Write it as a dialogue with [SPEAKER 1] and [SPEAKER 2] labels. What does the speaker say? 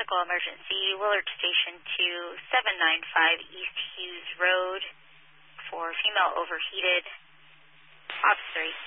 [SPEAKER 1] medical emergency, Willard Station to 795 East Hughes Road for female overheated. Officer